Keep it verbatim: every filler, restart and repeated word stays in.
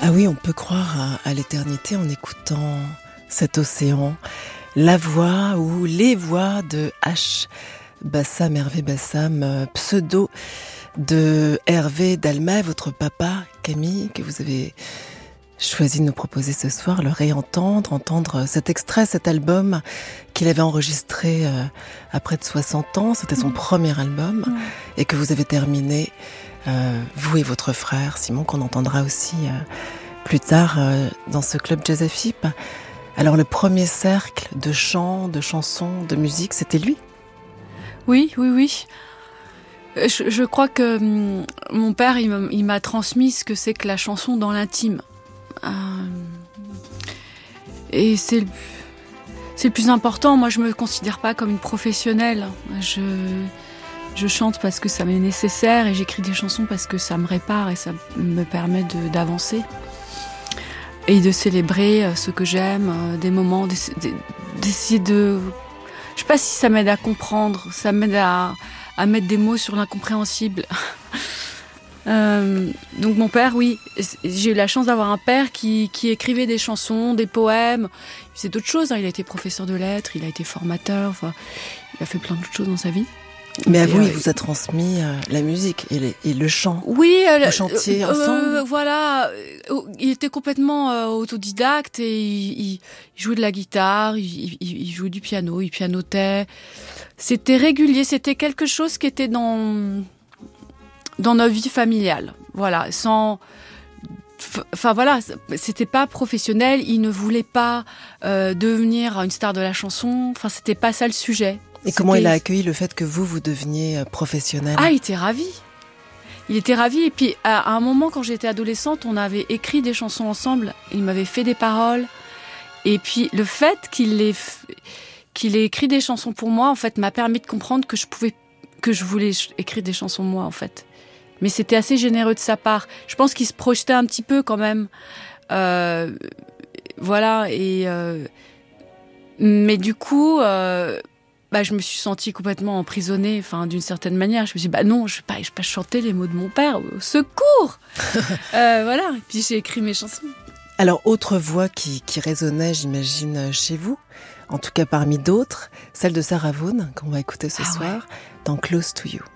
Ah oui, on peut croire à, à l'éternité en écoutant cet océan, la voix ou les voix de H. Bassam, Hervé Bassam, pseudo de Hervé Dalmay, votre papa, Camille, que vous avez choisi de nous proposer ce soir, le réentendre, entendre cet extrait, cet album qu'il avait enregistré euh, à près de soixante ans, c'était son mmh. premier album, mmh. et que vous avez terminé, euh, vous et votre frère Simon, qu'on entendra aussi euh, plus tard euh, dans ce club Jazz F I P. Alors le premier cercle de chants, de chansons, de musique, c'était lui ? Oui, oui, oui. Je, je crois que hum, mon père, il m'a, il m'a transmis ce que c'est que la chanson dans l'intime. Euh, et c'est, c'est le plus important. Moi, je me considère pas comme une professionnelle. Je, je chante parce que ça m'est nécessaire et j'écris des chansons parce que ça me répare et ça me permet de, d'avancer. Et de célébrer ce que j'aime, des moments, d'essayer de... Je sais pas si ça m'aide à comprendre, ça m'aide à, à mettre des mots sur l'incompréhensible. euh, donc mon père, oui, j'ai eu la chance d'avoir un père qui, qui écrivait des chansons, des poèmes. Il faisait d'autres choses, hein. Il a été professeur de lettres, il a été formateur, enfin, il a fait plein d'autres choses dans sa vie. Mais à vous, euh, il vous a transmis euh, la musique et, les, et le chant. Oui, vous chantiez euh, ensemble. Euh, voilà, il était complètement euh, autodidacte et il, il, il jouait de la guitare, il, il, il jouait du piano, il pianotait. C'était régulier, c'était quelque chose qui était dans dans notre vie familiale. Voilà, sans. Enfin voilà, c'était pas professionnel. Il ne voulait pas euh, devenir une star de la chanson. Enfin, c'était pas ça le sujet. Et comment C'était... il a accueilli le fait que vous, vous deveniez professionnelle ? Ah, il était ravi. Il était ravi. Et puis, à un moment, quand j'étais adolescente, on avait écrit des chansons ensemble. Il m'avait fait des paroles. Et puis, le fait qu'il ait, qu'il ait écrit des chansons pour moi, en fait, m'a permis de comprendre que je pouvais, que je voulais écrire des chansons moi, en fait. Mais c'était assez généreux de sa part. Je pense qu'il se projetait un petit peu quand même. Euh, voilà. Et, euh, mais du coup, euh, bah, je me suis sentie complètement emprisonnée, enfin, d'une certaine manière. Je me suis dit, bah non, je ne vais pas, je vais pas chanter les mots de mon père. Au secours euh, Voilà. Et puis j'ai écrit mes chansons. Alors, autre voix qui, qui résonnait, j'imagine, chez vous, en tout cas parmi d'autres, celle de Sarah Vaughan, qu'on va écouter ce ah soir, ouais. dans Close to You.